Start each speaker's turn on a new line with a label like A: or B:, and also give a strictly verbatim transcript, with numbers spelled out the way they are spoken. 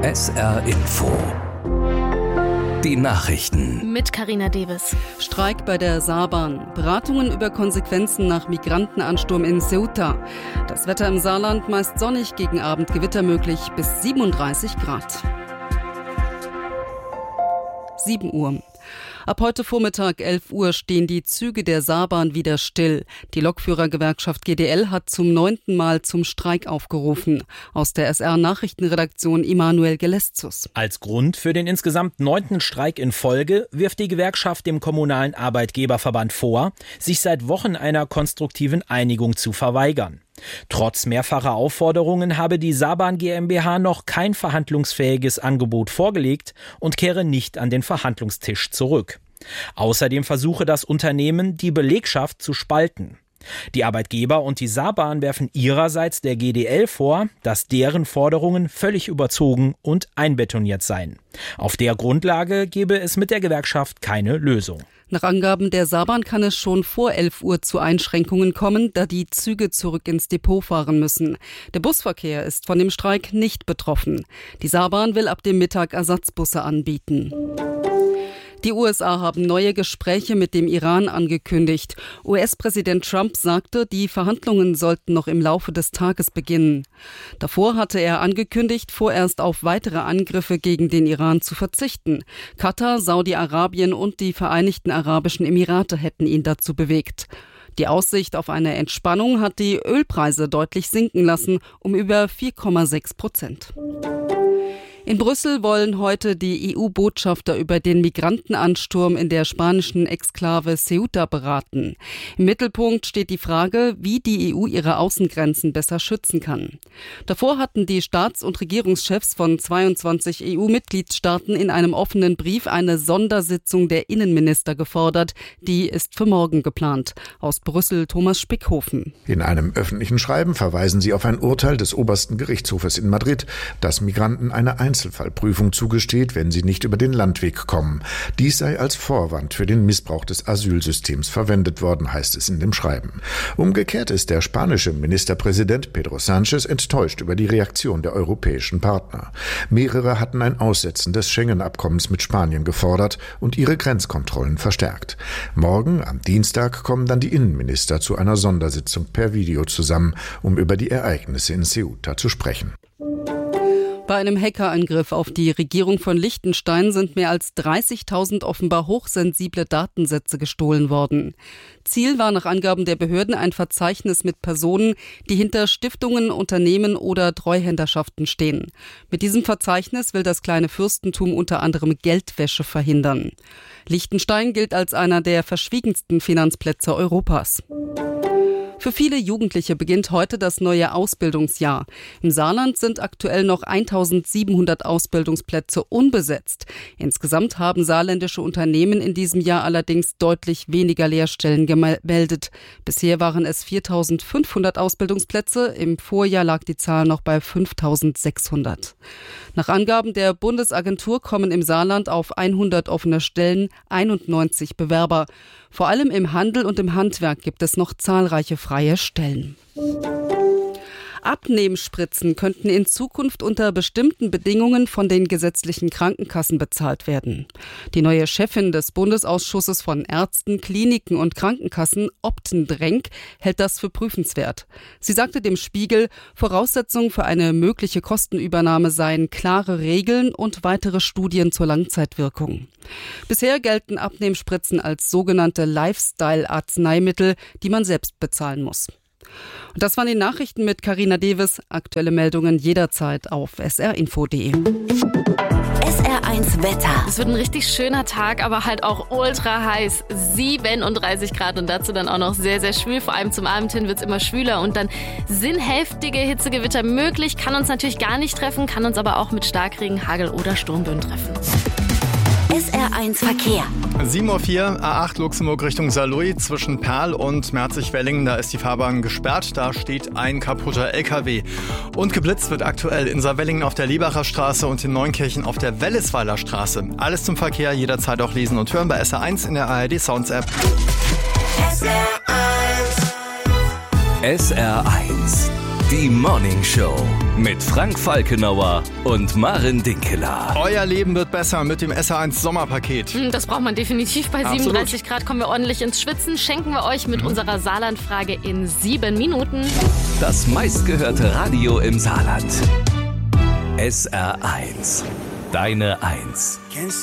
A: S R Info. Die Nachrichten.
B: Mit Carina Deves.
C: Streik bei der Saarbahn. Beratungen über Konsequenzen nach Migrantenansturm in Ceuta. Das Wetter im Saarland meist sonnig, gegen Abend Gewitter möglich bis siebenunddreißig Grad. sieben Uhr. Ab heute Vormittag elf Uhr stehen die Züge der Saarbahn wieder still. Die Lokführergewerkschaft G D L hat zum neunten Mal zum Streik aufgerufen. Aus der S R-Nachrichtenredaktion Immanuel Geleszus.
D: Als Grund für den insgesamt neunten Streik in Folge wirft die Gewerkschaft dem kommunalen Arbeitgeberverband vor, sich seit Wochen einer konstruktiven Einigung zu verweigern. Trotz mehrfacher Aufforderungen habe die Saarbahn GmbH noch kein verhandlungsfähiges Angebot vorgelegt und kehre nicht an den Verhandlungstisch zurück. Außerdem versuche das Unternehmen, die Belegschaft zu spalten. Die Arbeitgeber und die Saarbahn werfen ihrerseits der G D L vor, dass deren Forderungen völlig überzogen und einbetoniert seien. Auf der Grundlage gebe es mit der Gewerkschaft keine Lösung.
C: Nach Angaben der Saarbahn kann es schon vor elf Uhr zu Einschränkungen kommen, da die Züge zurück ins Depot fahren müssen. Der Busverkehr ist von dem Streik nicht betroffen. Die Saarbahn will ab dem Mittag Ersatzbusse anbieten. Die U S A haben neue Gespräche mit dem Iran angekündigt. U S-Präsident Trump sagte, die Verhandlungen sollten noch im Laufe des Tages beginnen. Davor hatte er angekündigt, vorerst auf weitere Angriffe gegen den Iran zu verzichten. Katar, Saudi-Arabien und die Vereinigten Arabischen Emirate hätten ihn dazu bewegt. Die Aussicht auf eine Entspannung hat die Ölpreise deutlich sinken lassen, um über vier Komma sechs Prozent. In Brüssel wollen heute die E U-Botschafter über den Migrantenansturm in der spanischen Exklave Ceuta beraten. Im Mittelpunkt steht die Frage, wie die E U ihre Außengrenzen besser schützen kann. Davor hatten die Staats- und Regierungschefs von zweiundzwanzig E U-Mitgliedstaaten in einem offenen Brief eine Sondersitzung der Innenminister gefordert. Die ist für morgen geplant. Aus Brüssel Thomas Spickhofen.
E: In einem öffentlichen Schreiben verweisen sie auf ein Urteil des obersten Gerichtshofes in Madrid, das Migranten eine Einzelfallprüfung zugesteht, wenn sie nicht über den Landweg kommen. Dies sei als Vorwand für den Missbrauch des Asylsystems verwendet worden, heißt es in dem Schreiben. Umgekehrt ist der spanische Ministerpräsident Pedro Sánchez enttäuscht über die Reaktion der europäischen Partner. Mehrere hatten ein Aussetzen des Schengen-Abkommens mit Spanien gefordert und ihre Grenzkontrollen verstärkt. Morgen, am Dienstag, kommen dann die Innenminister zu einer Sondersitzung per Video zusammen, um über die Ereignisse in Ceuta zu sprechen.
C: Bei einem Hackerangriff auf die Regierung von Liechtenstein sind mehr als dreißigtausend offenbar hochsensible Datensätze gestohlen worden. Ziel war nach Angaben der Behörden ein Verzeichnis mit Personen, die hinter Stiftungen, Unternehmen oder Treuhänderschaften stehen. Mit diesem Verzeichnis will das kleine Fürstentum unter anderem Geldwäsche verhindern. Liechtenstein gilt als einer der verschwiegensten Finanzplätze Europas. Für viele Jugendliche beginnt heute das neue Ausbildungsjahr. Im Saarland sind aktuell noch eintausendsiebenhundert Ausbildungsplätze unbesetzt. Insgesamt haben saarländische Unternehmen in diesem Jahr allerdings deutlich weniger Lehrstellen gemeldet. Bisher waren es viertausendfünfhundert Ausbildungsplätze, im Vorjahr lag die Zahl noch bei fünftausendsechshundert. Nach Angaben der Bundesagentur kommen im Saarland auf hundert offene Stellen einundneunzig Bewerber. Vor allem im Handel und im Handwerk gibt es noch zahlreiche freie Stellen. Abnehmspritzen könnten in Zukunft unter bestimmten Bedingungen von den gesetzlichen Krankenkassen bezahlt werden. Die neue Chefin des Bundesausschusses von Ärzten, Kliniken und Krankenkassen, Opten Drenk, hält das für prüfenswert. Sie sagte dem Spiegel, Voraussetzung für eine mögliche Kostenübernahme seien klare Regeln und weitere Studien zur Langzeitwirkung. Bisher gelten Abnehmspritzen als sogenannte Lifestyle-Arzneimittel, die man selbst bezahlen muss. Und das waren die Nachrichten mit Carina Deves. Aktuelle Meldungen jederzeit auf s r info punkt d e.
B: S R eins Wetter. Es wird ein richtig schöner Tag, aber halt auch ultra heiß. siebenunddreißig Grad und dazu dann auch noch sehr, sehr schwül. Vor allem zum Abend hin wird es immer schwüler und dann sind heftige Hitzegewitter möglich. Kann uns natürlich gar nicht treffen, kann uns aber auch mit Starkregen, Hagel oder Sturmböen treffen. S R eins Verkehr.
F: sieben Uhr vier, A acht Luxemburg Richtung Saarlouis zwischen Perl und Merzig-Wellingen. Da ist die Fahrbahn gesperrt. Da steht ein kaputter L K W. Und geblitzt wird aktuell in Saarwellingen auf der Liebacher Straße und in Neunkirchen auf der Wellesweiler Straße. Alles zum Verkehr jederzeit auch lesen und hören bei S R eins in der A R D Sounds App.
A: S R eins. S R eins. Die Morning Show mit Frank Falkenauer und Maren Dinkeler.
F: Euer Leben wird besser mit dem S R eins Sommerpaket.
B: Das braucht man definitiv. Bei
F: Absolut.
B: siebenunddreißig Grad kommen wir ordentlich ins Schwitzen. Schenken wir euch mit mhm. unserer Saarlandfrage in sieben Minuten.
A: Das meistgehörte Radio im Saarland. S R eins. Deine Eins.